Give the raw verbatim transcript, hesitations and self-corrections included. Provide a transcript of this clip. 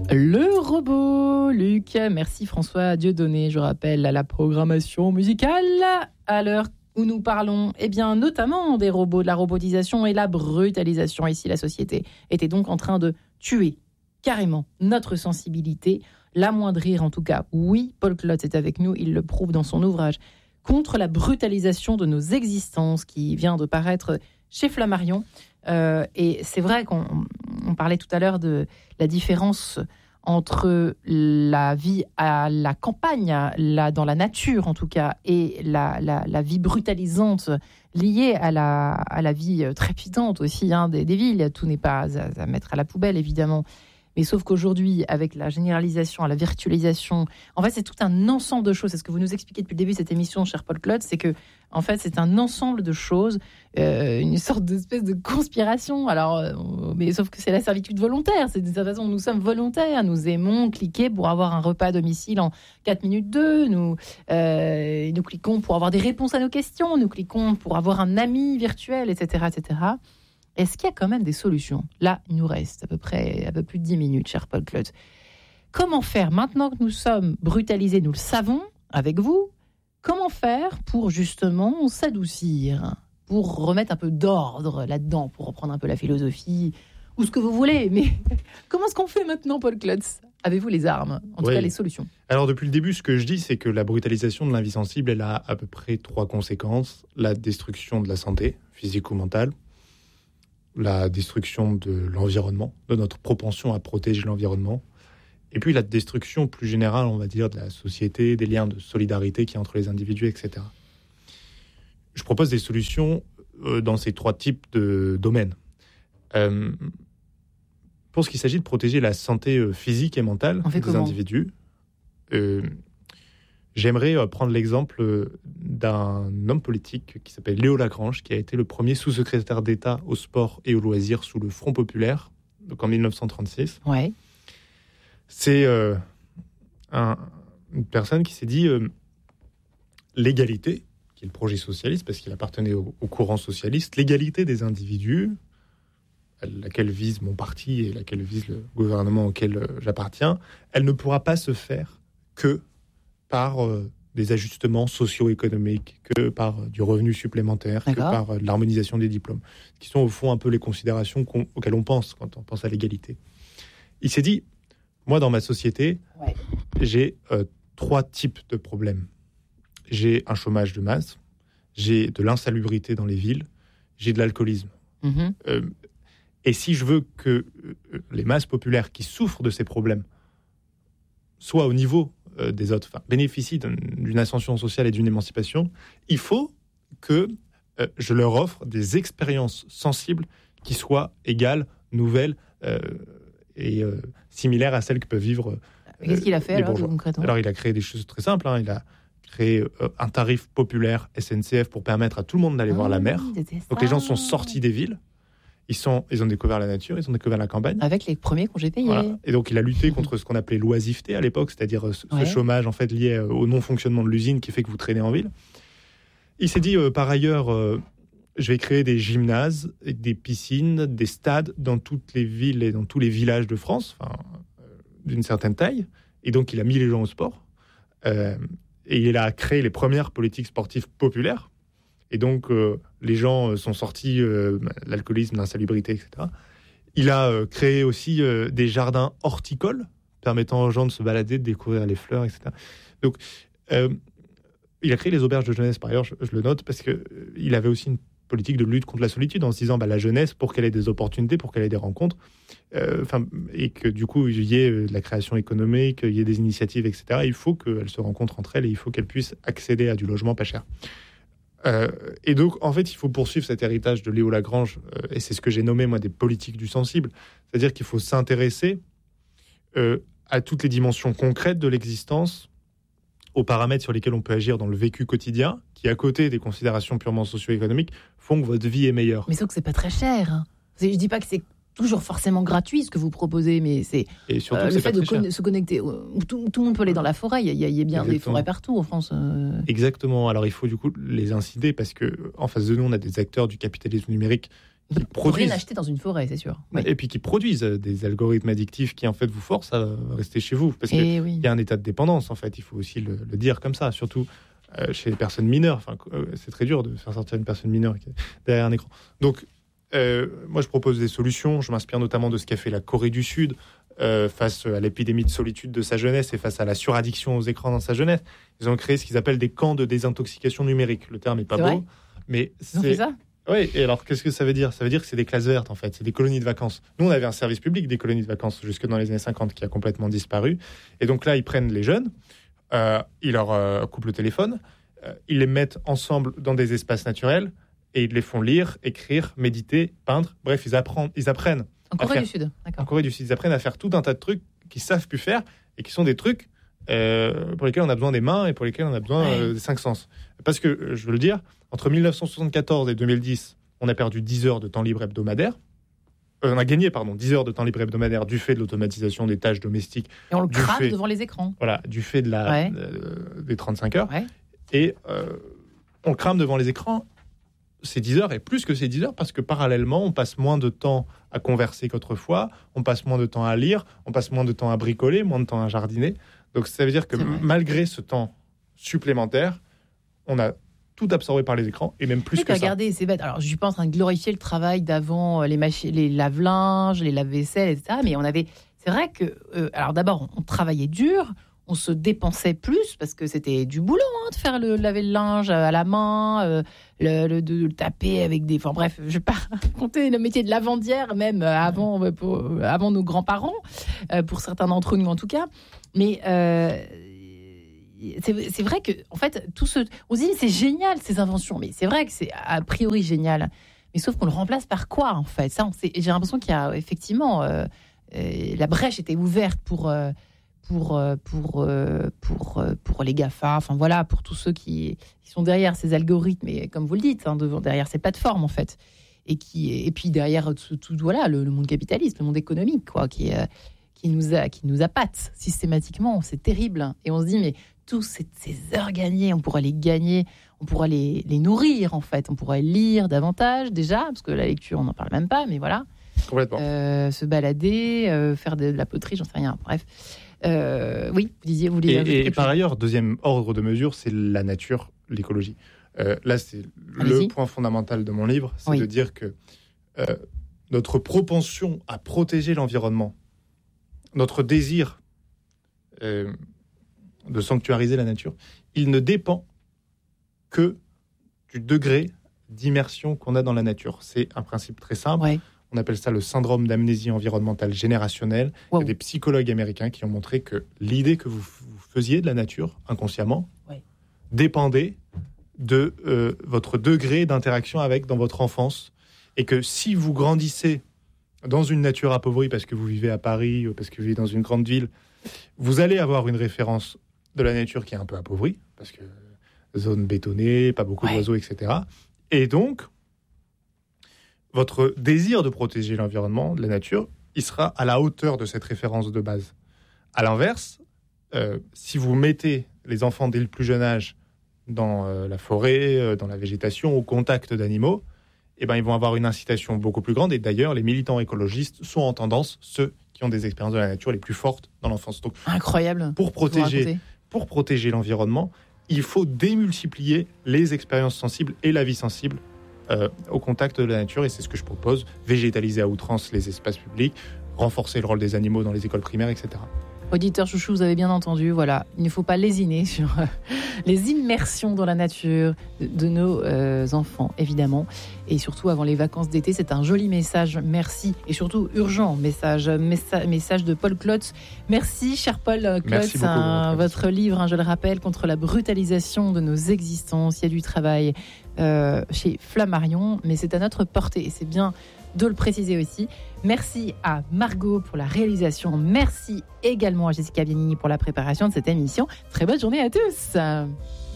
Le robot, Luc. Merci François Dieudonné. Je rappelle à la programmation musicale à l'heure où nous parlons, eh bien, notamment des robots, de la robotisation et la brutalisation. Ici, la société était donc en train de tuer carrément notre sensibilité, l'amoindrir en tout cas. Oui, Paul Klotz est avec nous, il le prouve dans son ouvrage « Contre la brutalisation de nos existences » qui vient de paraître chez Flammarion. Euh, et c'est vrai qu'on on parlait tout à l'heure de la différence entre la vie à la campagne, là, dans la nature en tout cas, et la, la, la vie brutalisante liée à la, à la vie trépidante aussi hein, des, des villes. Tout n'est pas à, à mettre à la poubelle, évidemment. Mais sauf qu'aujourd'hui, avec la généralisation, la virtualisation, en fait, c'est tout un ensemble de choses. C'est ce que vous nous expliquez depuis le début de cette émission, cher Paul Klotz, c'est que, en fait, c'est un ensemble de choses, euh, une sorte d'espèce de conspiration. Alors, euh, mais sauf que c'est la servitude volontaire. C'est de cette façon, nous sommes volontaires. Nous aimons cliquer pour avoir un repas à domicile en quatre minutes deux. Nous, euh, nous cliquons pour avoir des réponses à nos questions. Nous cliquons pour avoir un ami virtuel, et cetera, et cetera. Est-ce qu'il y a quand même des solutions ? Là, il nous reste à peu près un peu plus de dix minutes, cher Paul Klotz. Comment faire, maintenant que nous sommes brutalisés, nous le savons, avec vous, comment faire pour justement s'adoucir, pour remettre un peu d'ordre là-dedans, pour reprendre un peu la philosophie, ou ce que vous voulez, mais comment est-ce qu'on fait maintenant, Paul Klotz ? Avez-vous les armes, en tout oui. cas les solutions ? Alors depuis le début, ce que je dis, c'est que la brutalisation de la vie sensible, elle a à peu près trois conséquences. La destruction de la santé, physique ou mentale, la destruction de l'environnement, de notre propension à protéger l'environnement, et puis la destruction plus générale, on va dire, de la société, des liens de solidarité qu'il y a entre les individus, et cetera. Je propose des solutions euh, dans ces trois types de domaines. Euh, pour ce qui s'agit de protéger la santé euh, physique et mentale des comment individus, euh, j'aimerais euh, prendre l'exemple euh, d'un homme politique qui s'appelle Léo Lagrange, qui a été le premier sous-secrétaire d'État au sport et aux loisirs sous le Front populaire, donc en dix-neuf cent trente-six. Ouais. C'est euh, un, une personne qui s'est dit euh, l'égalité, qui est le projet socialiste, parce qu'il appartenait au, au courant socialiste, l'égalité des individus, laquelle vise mon parti et laquelle vise le gouvernement auquel euh, j'appartiens, elle ne pourra pas se faire que par euh, des ajustements socio-économiques, que par euh, du revenu supplémentaire, D'accord. que par euh, l'harmonisation des diplômes, qui sont au fond un peu les considérations qu'on, auxquelles on pense quand on pense à l'égalité. Il s'est dit, moi dans ma société, ouais. j'ai euh, trois types de problèmes. J'ai un chômage de masse, j'ai de l'insalubrité dans les villes, j'ai de l'alcoolisme. Mmh. Euh, et si je veux que euh, les masses populaires qui souffrent de ces problèmes soient au niveau des autres, enfin, bénéficient d'une ascension sociale et d'une émancipation, il faut que euh, je leur offre des expériences sensibles qui soient égales, nouvelles euh, et euh, similaires à celles que peuvent vivre euh, Qu'est-ce qu'il a fait alors, concrètement ? Alors, il a créé des choses très simples. Hein. Il a créé euh, un tarif populaire S N C F pour permettre à tout le monde d'aller ah, voir la mer. Donc, les gens sont sortis des villes. Ils, sont, ils ont découvert la nature, ils ont découvert la campagne. Avec les premiers congés payés. Voilà. Et donc, il a lutté contre ce qu'on appelait l'oisiveté à l'époque, c'est-à-dire ce, ouais. ce chômage en fait, lié au non-fonctionnement de l'usine qui fait que vous traînez en ville. Il s'est dit, euh, par ailleurs, euh, je vais créer des gymnases, des piscines, des stades dans toutes les villes et dans tous les villages de France, enfin, euh, d'une certaine taille. Et donc, il a mis les gens au sport. Euh, et il a créé les premières politiques sportives populaires. Et donc, euh, les gens sont sortis, euh, l'alcoolisme, l'insalubrité, et cetera. Il a euh, créé aussi euh, des jardins horticoles, permettant aux gens de se balader, de découvrir les fleurs, et cetera. Donc, euh, il a créé les auberges de jeunesse, par ailleurs, je, je le note, parce qu'il euh, avait aussi une politique de lutte contre la solitude, en se disant, bah, la jeunesse, pour qu'elle ait des opportunités, pour qu'elle ait des rencontres, euh, et que du coup, il y ait de la création économique, il y ait des initiatives, et cetera, il faut qu'elles se rencontrent entre elles et il faut qu'elles puissent accéder à du logement pas cher. Euh, et donc, en fait, il faut poursuivre cet héritage de Léo Lagrange, euh, et c'est ce que j'ai nommé, moi, des politiques du sensible. C'est-à-dire qu'il faut s'intéresser euh, à toutes les dimensions concrètes de l'existence, aux paramètres sur lesquels on peut agir dans le vécu quotidien, qui, à côté des considérations purement socio-économiques, font que votre vie est meilleure. Mais sauf que c'est pas très cher. Hein. Je dis pas que c'est toujours forcément gratuit ce que vous proposez, mais c'est et surtout, euh, c'est le fait de con- se connecter. Où tout, tout le monde peut aller dans la forêt. Il y a, il y a bien Exactement. Des forêts partout en France. Euh... Exactement. Alors il faut du coup les inciter parce que en face de nous, on a des acteurs du capitalisme numérique qui produisent. Rien acheter dans une forêt, c'est sûr. Oui. Et puis qui produisent des algorithmes addictifs qui en fait vous forcent à rester chez vous. Parce qu'il oui. y a un état de dépendance en fait, il faut aussi le, le dire comme ça, surtout euh, chez les personnes mineures. Enfin, euh, c'est très dur de faire sortir une personne mineure qui est derrière un écran. Donc, euh, moi je propose des solutions, je m'inspire notamment de ce qu'a fait la Corée du Sud euh, face à l'épidémie de solitude de sa jeunesse et face à la suraddiction aux écrans dans sa jeunesse. Ils ont créé ce qu'ils appellent des camps de désintoxication numérique. Le terme n'est pas c'est beau, vrai mais c'est... Ils ont fait ça ? Oui, et alors qu'est-ce que ça veut dire ? Ça veut dire que c'est des classes vertes en fait, c'est des colonies de vacances. Nous on avait un service public des colonies de vacances jusque dans les années cinquante qui a complètement disparu. Et donc là ils prennent les jeunes, euh, ils leur euh, coupent le téléphone, euh, ils les mettent ensemble dans des espaces naturels et ils les font lire, écrire, méditer, peindre. Bref, ils apprennent. Ils apprennent en Corée faire, du Sud, d'accord. En Corée du Sud, ils apprennent à faire tout un tas de trucs qu'ils savent plus faire et qui sont des trucs euh, pour lesquels on a besoin des mains et pour lesquels on a besoin ouais. euh, des cinq sens. Parce que, je veux le dire, entre dix-neuf cent soixante-quatorze et deux mille dix, on a perdu dix heures de temps libre hebdomadaire. Euh, on a gagné, pardon, dix heures de temps libre hebdomadaire du fait de l'automatisation des tâches domestiques. Et on le crame fait, devant les écrans. Voilà, du fait de la, ouais. euh, des trente-cinq heures. Ouais. Et euh, on le crame devant les écrans ces dix heures et plus que ces dix heures parce que parallèlement, on passe moins de temps à converser qu'autrefois, on passe moins de temps à lire, on passe moins de temps à bricoler, moins de temps à jardiner. Donc ça veut dire que m- malgré ce temps supplémentaire, on a tout absorbé par les écrans et même plus oui, que regardez, ça. C'est bête. Alors je suis pas en train de glorifier le travail d'avant, les machines, les lave-linges, les lave-vaisselle, et cetera. Mais on avait, c'est vrai que, euh, alors d'abord, on travaillait dur. On se dépensait plus parce que c'était du boulot hein, de faire le laver le linge à la main, euh, le, le, de le taper avec des... Enfin bref, je ne vais pas raconter le métier de lavandière même avant, pour, avant nos grands-parents, euh, pour certains d'entre nous en tout cas. Mais euh, c'est, c'est vrai que en fait, tout ce, on se dit c'est génial ces inventions, mais c'est vrai que c'est a priori génial. Mais sauf qu'on le remplace par quoi en fait ? Ça, on sait, j'ai l'impression qu'il y a effectivement... Euh, euh, la brèche était ouverte pour... Euh, Pour, pour, pour, pour les GAFA, enfin voilà, pour tous ceux qui, qui sont derrière ces algorithmes, et comme vous le dites, hein, devant, derrière ces plateformes en fait, et, qui, et puis derrière tout, tout voilà, le, le monde capitaliste, le monde économique, quoi, qui, euh, qui, nous a, qui nous appâte systématiquement, c'est terrible. Et on se dit, mais tous ces, ces heures gagnées, on pourrait les gagner, on pourrait les, les nourrir en fait, on pourrait lire davantage déjà, parce que la lecture, on n'en parle même pas, mais voilà. Complètement. Euh, se balader, euh, faire de, de la poterie, j'en sais rien, bref. Euh, oui, vous disiez, vous vouliez Et, et par ailleurs, deuxième ordre de mesure, c'est la nature, l'écologie. Euh, là, c'est Allez-y. Le point fondamental de mon livre, c'est oui. de dire que euh, notre propension à protéger l'environnement, notre désir euh, de sanctuariser la nature, il ne dépend que du degré d'immersion qu'on a dans la nature. C'est un principe très simple. Ouais. On appelle ça le syndrome d'amnésie environnementale générationnelle. Wow. Il y a des psychologues américains qui ont montré que l'idée que vous, vous faisiez de la nature, inconsciemment, ouais. dépendait de euh, votre degré d'interaction avec dans votre enfance. Et que si vous grandissez dans une nature appauvrie parce que vous vivez à Paris ou parce que vous vivez dans une grande ville, vous allez avoir une référence de la nature qui est un peu appauvrie, parce que zone bétonnée, pas beaucoup ouais. d'oiseaux, et cetera. Et donc... votre désir de protéger l'environnement, la nature, il sera à la hauteur de cette référence de base. À l'inverse, euh, si vous mettez les enfants dès le plus jeune âge dans euh, la forêt, euh, dans la végétation, au contact d'animaux, eh ben, ils vont avoir une incitation beaucoup plus grande. Et d'ailleurs, les militants écologistes sont en tendance ceux qui ont des expériences de la nature les plus fortes dans l'enfance. Donc, incroyable. Pour protéger, pour protéger l'environnement, il faut démultiplier les expériences sensibles et la vie sensible Euh, au contact de la nature, et c'est ce que je propose, végétaliser à outrance les espaces publics, renforcer le rôle des animaux dans les écoles primaires, et cetera. Auditeurs chouchou, vous avez bien entendu, voilà, il ne faut pas lésiner sur euh, les immersions dans la nature de, de nos euh, enfants, évidemment, et surtout avant les vacances d'été. C'est un joli message, merci, et surtout urgent message, messa- message de Paul Klotz. Merci, cher Paul Klotz, hein, votre livre, hein, je le rappelle, contre la brutalisation de nos existences. Il y a du travail euh, chez Flammarion, mais c'est à notre portée, et c'est bien de le préciser aussi. Merci à Margot pour la réalisation. Merci également à Jessica Bianini pour la préparation de cette émission. Très bonne journée à tous.